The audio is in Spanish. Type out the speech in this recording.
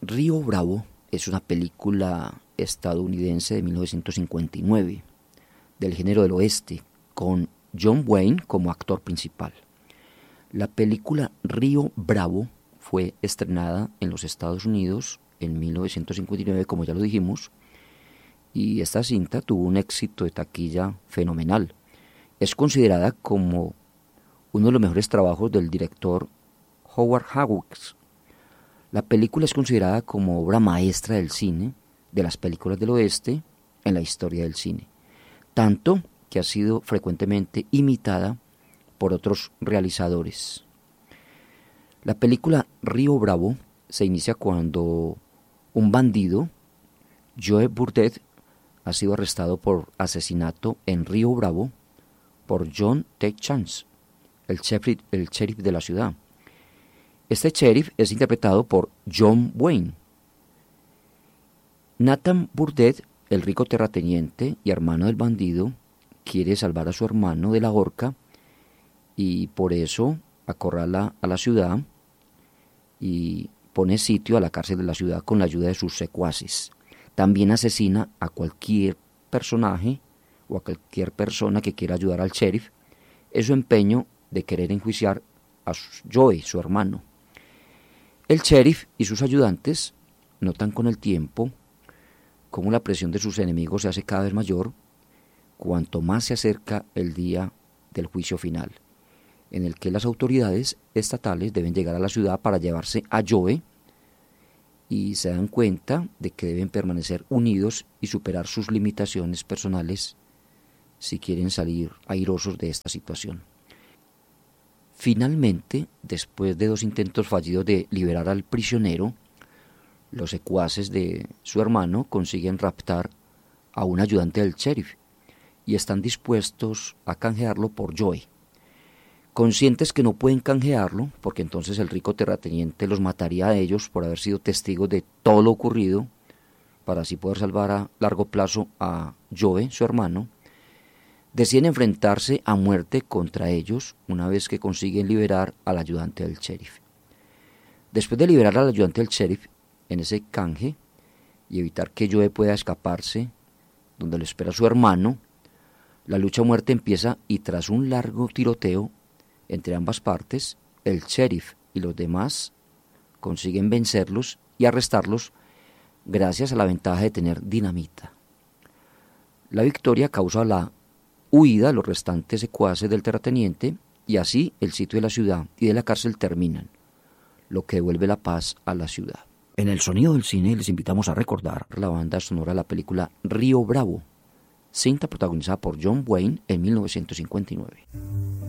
Río Bravo es una película estadounidense de 1959, del género del oeste, con John Wayne como actor principal. La película Río Bravo fue estrenada en los Estados Unidos en 1959, como ya lo dijimos, y esta cinta tuvo un éxito de taquilla fenomenal. Es considerada como uno de los mejores trabajos del director Howard Hawks. La película es considerada como obra maestra del cine, de las películas del oeste, en la historia del cine, tanto que ha sido frecuentemente imitada por otros realizadores. La película Río Bravo se inicia cuando un bandido, Joe Burdett, ha sido arrestado por asesinato en Río Bravo por John T. Chance, el sheriff de la ciudad. Este sheriff es interpretado por John Wayne. Nathan Burdett, el rico terrateniente y hermano del bandido, quiere salvar a su hermano de la horca y por eso acorrala a la ciudad y pone sitio a la cárcel de la ciudad con la ayuda de sus secuaces. También asesina a cualquier personaje o a cualquier persona que quiera ayudar al sheriff en su empeño de querer enjuiciar a Joe, su hermano. El sheriff y sus ayudantes notan con el tiempo cómo la presión de sus enemigos se hace cada vez mayor cuanto más se acerca el día del juicio final, en el que las autoridades estatales deben llegar a la ciudad para llevarse a Joe y se dan cuenta de que deben permanecer unidos y superar sus limitaciones personales si quieren salir airosos de esta situación. Finalmente, después de 2 intentos fallidos de liberar al prisionero, los secuaces de su hermano consiguen raptar a un ayudante del sheriff y están dispuestos a canjearlo por Joe. Conscientes que no pueden canjearlo, porque entonces el rico terrateniente los mataría a ellos por haber sido testigos de todo lo ocurrido, para así poder salvar a largo plazo a Joe, su hermano, deciden enfrentarse a muerte contra ellos una vez que consiguen liberar al ayudante del sheriff. Después de liberar al ayudante del sheriff en ese canje y evitar que Joe pueda escaparse donde lo espera su hermano, la lucha a muerte empieza y tras un largo tiroteo entre ambas partes, el sheriff y los demás consiguen vencerlos y arrestarlos gracias a la ventaja de tener dinamita. La victoria causa la huida de los restantes secuaces del terrateniente y así el sitio de la ciudad y de la cárcel terminan, lo que devuelve la paz a la ciudad. En el sonido del cine les invitamos a recordar la banda sonora de la película Río Bravo, cinta protagonizada por John Wayne en 1959.